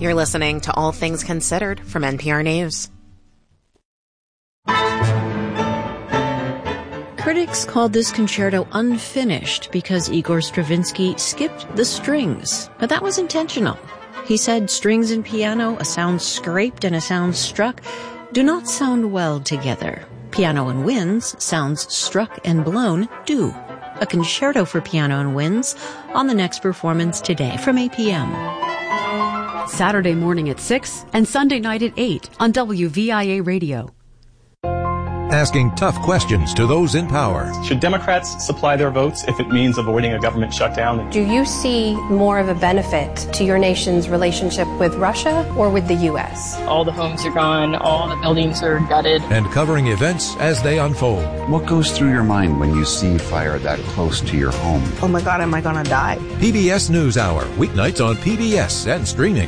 You're listening to All Things Considered from NPR News. Critics called this concerto unfinished because Igor Stravinsky skipped the strings, but that was intentional. He said strings and piano, a sound scraped and a sound struck, do not sound well together. Piano and winds, sounds struck and blown, do. A concerto for piano and winds on the next performance today from 8 p.m. Saturday morning at 6 and Sunday night at 8 on WVIA Radio. Asking tough questions to those in power. Should Democrats supply their votes if it means avoiding a government shutdown? Do you see more of a benefit to your nation's relationship with Russia or with the U.S.? All the homes are gone, all the buildings are gutted. And covering events as they unfold. What goes through your mind when you see fire that close to your home? Oh my God, am I going to die? PBS NewsHour, weeknights on PBS and streaming.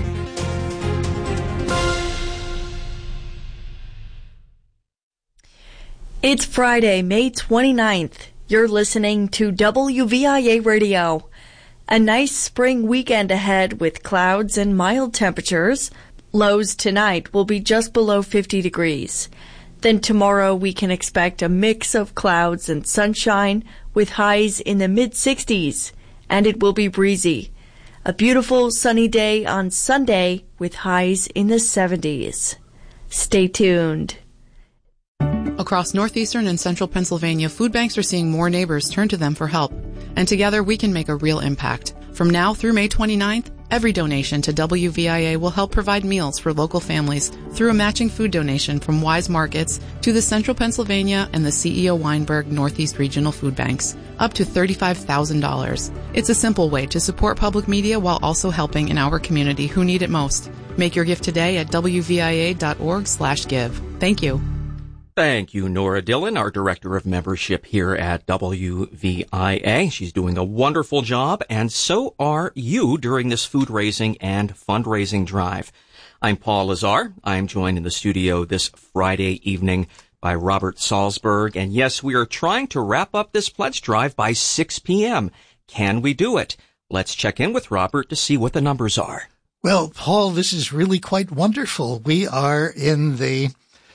It's Friday, May 29th. You're listening to WVIA Radio. A nice spring weekend ahead with clouds and mild temperatures. Lows tonight will be just below 50 degrees. Then tomorrow we can expect a mix of clouds and sunshine with highs in the mid-60s, and it will be breezy. A beautiful sunny day on Sunday with highs in the 70s. Stay tuned. Across northeastern and central Pennsylvania, food banks are seeing more neighbors turn to them for help. And together we can make a real impact. From now through May 29th, every donation to WVIA will help provide meals for local families through a matching food donation from Wise Markets to the Central Pennsylvania and the CEO Weinberg Northeast Regional Food Banks, up to $35,000. It's a simple way to support public media while also helping in our community who need it most. Make your gift today at WVIA.org/give. Thank you. Thank you, Nora Dillon, our Director of Membership here at WVIA. She's doing a wonderful job, and so are you during this food-raising and fundraising drive. I'm Paul Lazar. I'm joined in the studio this Friday evening by Robert Salzberg. And yes, we are trying to wrap up this pledge drive by 6 p.m. Can we do it? Let's check in with Robert to see what the numbers are. Well, Paul, this is really quite wonderful. We are in the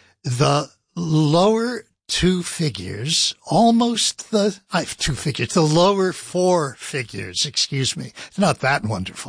lower two figures, almost the lower four figures, excuse me. It's not that wonderful.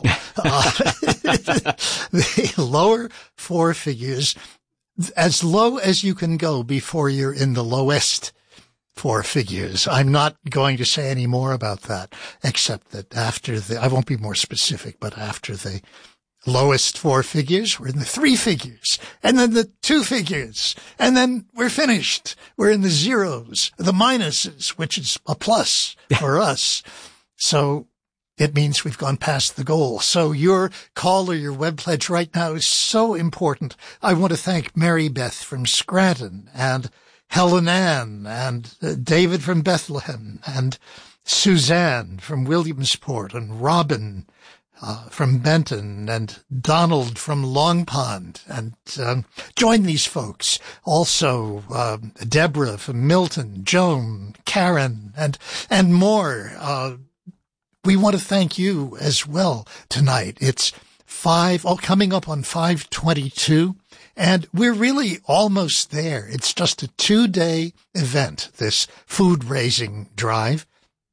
The lower four figures, as low as you can go before you're in the lowest four figures. I'm not going to say any more about that, except that I won't be more specific, but after the lowest four figures, we're in the three figures, and then the two figures, and then we're finished. We're in the zeros, the minuses, which is a plus for us. So it means we've gone past the goal. So your call or your web pledge right now is so important. I want to thank Mary Beth from Scranton, and Helen Ann, and David from Bethlehem, and Suzanne from Williamsport, and Robin from Benton, and Donald from Long Pond, and join these folks. Also, Deborah from Milton, Joan, Karen, and more. We want to thank you as well tonight. It's coming up on 5/22, and we're really almost there. It's just a 2-day event, this food-raising drive.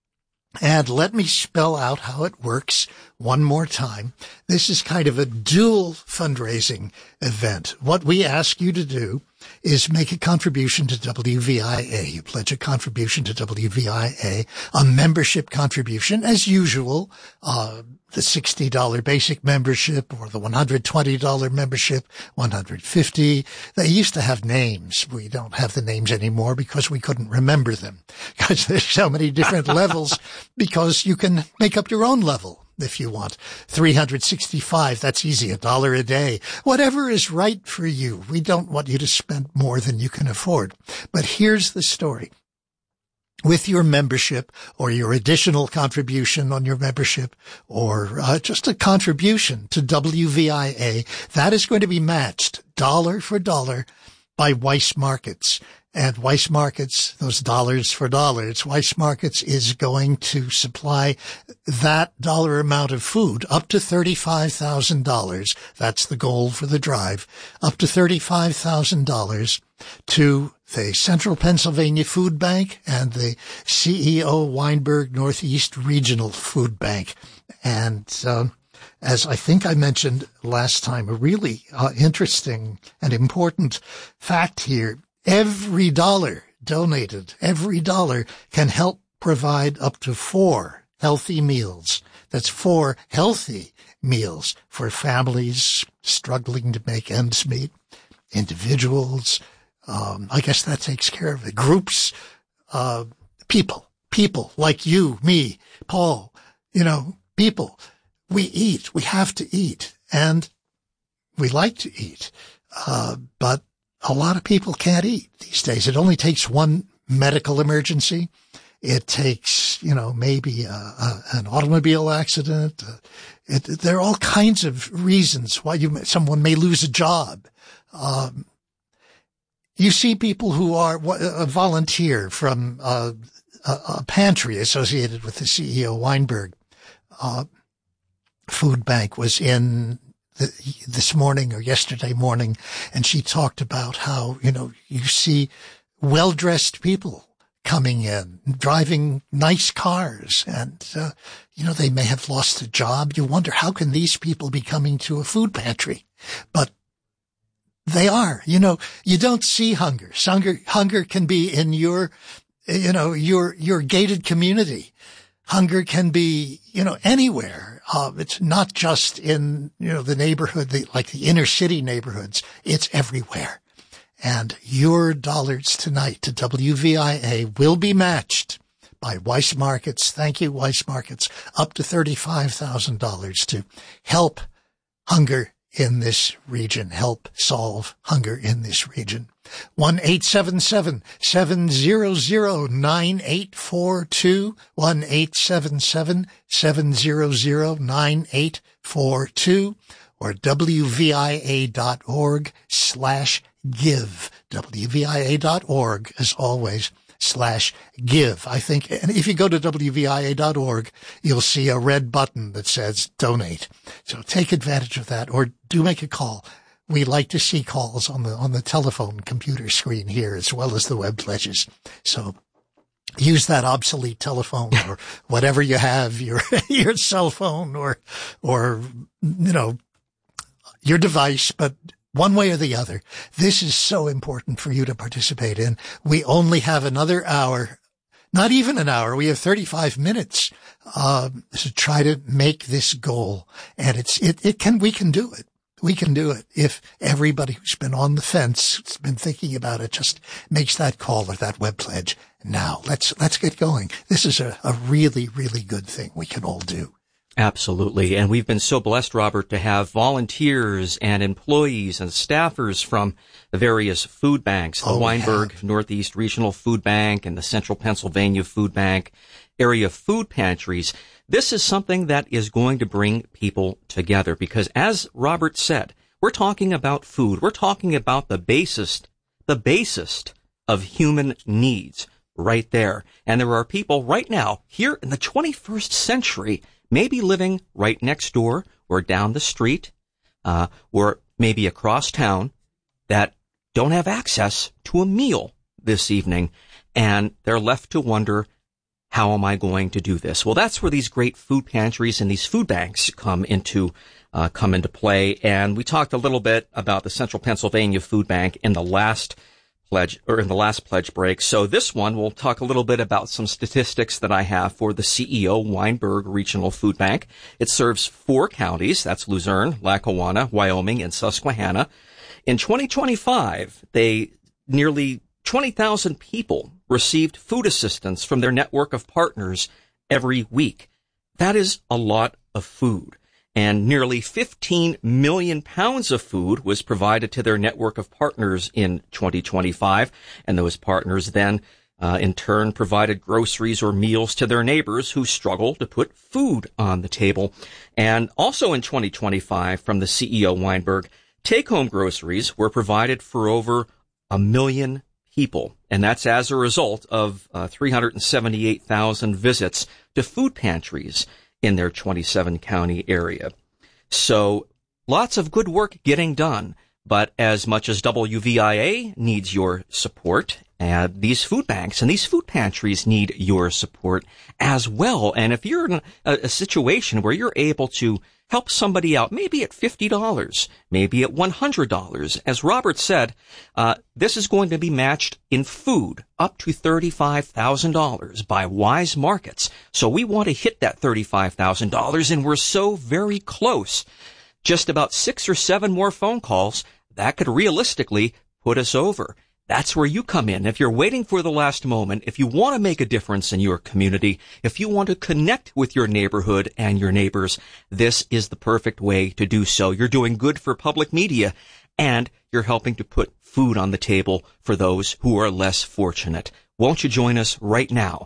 And let me spell out how it works one more time. This is kind of a dual fundraising event. What we ask you to do is make a contribution to WVIA. You pledge a contribution to WVIA, a membership contribution, as usual, the $60 basic membership or the $120 membership, $150. They used to have names. We don't have the names anymore because we couldn't remember them, because there's so many different levels, because you can make up your own level if you want. 365, that's easy, $1 a day. Whatever is right for you. We don't want you to spend more than you can afford. But here's the story. With your membership or your additional contribution on your membership or just a contribution to WVIA, that is going to be matched dollar for dollar by Weiss Markets. And Weiss Markets, those dollars for dollars, Weiss Markets is going to supply that dollar amount of food, up to $35,000. That's the goal for the drive, up to $35,000 to the Central Pennsylvania Food Bank and the CEO Weinberg Northeast Regional Food Bank. And as I think I mentioned last time, a really interesting and important fact here, every dollar donated, every dollar can help provide up to 4 healthy meals. That's 4 healthy meals for families struggling to make ends meet, individuals. I guess that takes care of it. Groups, people like you, me, Paul, people. We eat. We have to eat. And we like to eat. But a lot of people can't eat these days. It only takes one medical emergency. It takes, maybe an automobile accident. There are all kinds of reasons why someone may lose a job. You see people who are a volunteer from a pantry associated with the CEO Weinberg Food Bank was in this morning or yesterday morning, and she talked about how, you see well-dressed people coming in, driving nice cars, and, they may have lost a job. You wonder, how can these people be coming to a food pantry? But they are. You don't see hunger. Hunger can be in your gated community. Hunger can be, anywhere. It's not just in, the neighborhood, like the inner city neighborhoods. It's everywhere. And your dollars tonight to WVIA will be matched by Weiss Markets. Thank you, Weiss Markets. Up to $35,000 to help hunger in this region, help solve hunger in this region. 1-877-700-9842, 1-877-700-9842, or WVIA.org/give. WVIA.org, as always, /give. I think, and if you go to WVIA.org, you'll see a red button that says donate. So take advantage of that, or do make a call. We like to see calls on the telephone computer screen here, as well as the web pledges. So use that obsolete telephone or whatever you have, your cell phone or your device, but one way or the other. This is so important for you to participate in. We only have another hour, not even an hour. We have 35 minutes to try to make this goal, and we can do it. We can do it if everybody who's been on the fence, who's been thinking about it, just makes that call or that web pledge. Now, let's get going. This is a really, really good thing we can all do. Absolutely. And we've been so blessed, Robert, to have volunteers and employees and staffers from the various food banks, the Weinberg Northeast Regional Food Bank and the Central Pennsylvania Food Bank, area food pantries. This is something that is going to bring people together because, as Robert said, we're talking about food. We're talking about the basest of human needs right there. And there are people right now here in the 21st century maybe living right next door or down the street, or maybe across town that don't have access to a meal this evening. And they're left to wonder, how am I going to do this? Well, that's where these great food pantries and these food banks come into play. And we talked a little bit about the Central Pennsylvania Food Bank in the last pledge break. So this one, we'll talk a little bit about some statistics that I have for the CEO Weinberg Regional Food Bank. It serves 4 counties. That's Luzerne, Lackawanna, Wyoming, and Susquehanna. In 2025, nearly 20,000 people received food assistance from their network of partners every week. That is a lot of food. And nearly 15 million pounds of food was provided to their network of partners in 2025. And those partners then, in turn, provided groceries or meals to their neighbors who struggle to put food on the table. And also in 2025, from the CEO Weinberg, take-home groceries were provided for over 1 million people. And that's as a result of 378,000 visits to food pantries in their 27-county area. So lots of good work getting done. But as much as WVIA needs your support, these food banks and these food pantries need your support as well. And if you're in a situation where you're able to help somebody out, maybe at $50, maybe at $100, as Robert said, this is going to be matched in food up to $35,000 by Wise Markets. So we want to hit that $35,000, and we're so very close. Just about 6 or 7 more phone calls, that could realistically put us over. That's where you come in. If you're waiting for the last moment, if you want to make a difference in your community, if you want to connect with your neighborhood and your neighbors, this is the perfect way to do so. You're doing good for public media, and you're helping to put food on the table for those who are less fortunate. Won't you join us right now?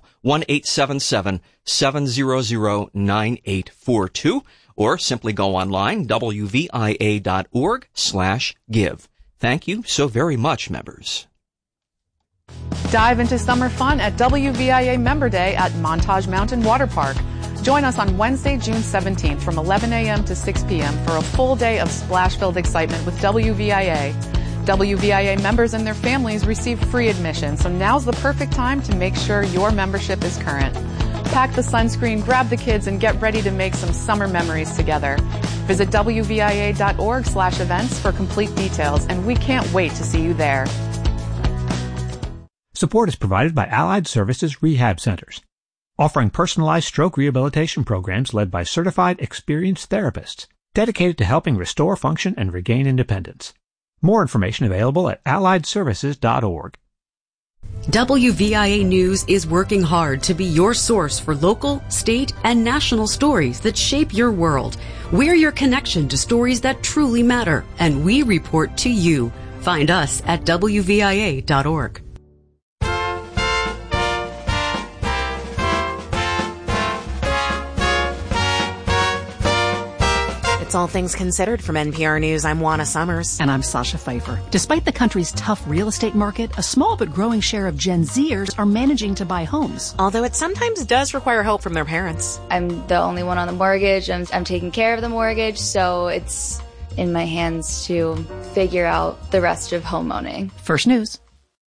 1-877-700-9842. Or simply go online, wvia.org/give. Thank you so very much, members. Dive into summer fun at WVIA Member Day at Montage Mountain Water Park. Join us on Wednesday, June 17th from 11 a.m. to 6 p.m. for a full day of splash-filled excitement with WVIA. WVIA members and their families receive free admission, so now's the perfect time to make sure your membership is current. Pack the sunscreen, grab the kids, and get ready to make some summer memories together. Visit WVIA.org/events for complete details, and we can't wait to see you there. Support is provided by Allied Services Rehab Centers, offering personalized stroke rehabilitation programs led by certified, experienced therapists dedicated to helping restore function and regain independence. More information available at alliedservices.org. WVIA News is working hard to be your source for local, state, and national stories that shape your world. We're your connection to stories that truly matter, and we report to you. Find us at WVIA.org. It's All Things Considered from NPR News. I'm Juana Summers. And I'm Sasha Pfeiffer. Despite the country's tough real estate market, a small but growing share of Gen Zers are managing to buy homes. Although it sometimes does require help from their parents. I'm the only one on the mortgage. I'm taking care of the mortgage, so it's in my hands to figure out the rest of homeowning. First News.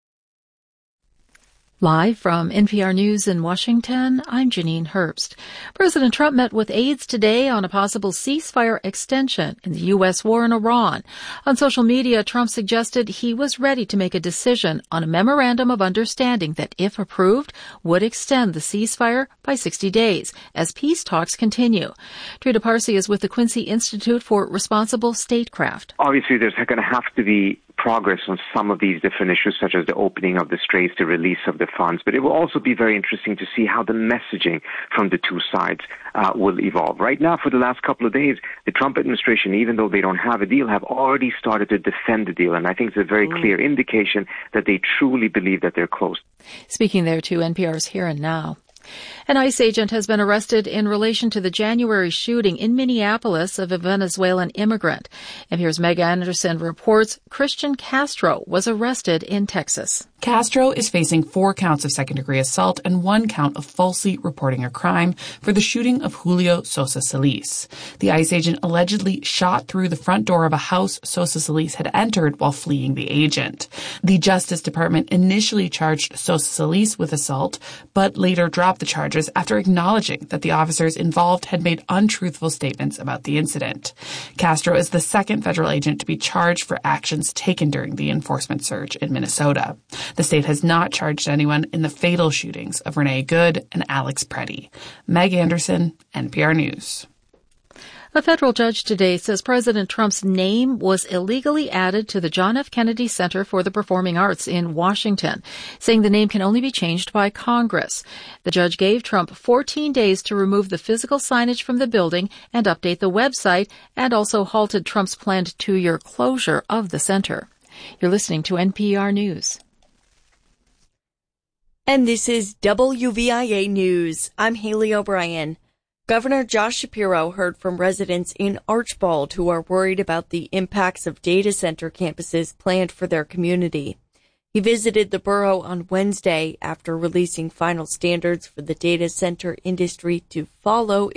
Live from NPR News in Washington, I'm Janine Herbst. President Trump met with aides today on a possible ceasefire extension in the U.S. war in Iran. On social media, Trump suggested he was ready to make a decision on a memorandum of understanding that, if approved, would extend the ceasefire by 60 days as peace talks continue. Trita Parsi is with the Quincy Institute for Responsible Statecraft. Obviously, there's going to have to be progress on some of these different issues, such as the opening of the straits, the release of the funds. But it will also be very interesting to see how the messaging from the two sides will evolve. Right now, for the last couple of days, the Trump administration, even though they don't have a deal, have already started to defend the deal. And I think it's a very clear indication that they truly believe that they're close. Speaking there to NPR's Here and Now. An ICE agent has been arrested in relation to the January shooting in Minneapolis of a Venezuelan immigrant. NPR's Meg Anderson reports Christian Castro was arrested in Texas. Castro is facing 4 counts of second-degree assault and 1 count of falsely reporting a crime for the shooting of Julio Sosa Solis. The ICE agent allegedly shot through the front door of a house Sosa Solis had entered while fleeing the agent. The Justice Department initially charged Sosa Solis with assault, but later dropped the charges after acknowledging that the officers involved had made untruthful statements about the incident. Castro is the second federal agent to be charged for actions taken during the enforcement surge in Minnesota. The state has not charged anyone in the fatal shootings of Renee Good and Alex Preddy. Meg Anderson, NPR News. A federal judge today says President Trump's name was illegally added to the John F. Kennedy Center for the Performing Arts in Washington, saying the name can only be changed by Congress. The judge gave Trump 14 days to remove the physical signage from the building and update the website, and also halted Trump's planned 2-year closure of the center. You're listening to NPR News. And this is WVIA News. I'm Haley O'Brien. Governor Josh Shapiro heard from residents in Archbald who are worried about the impacts of data center campuses planned for their community. He visited the borough on Wednesday after releasing final standards for the data center industry to follow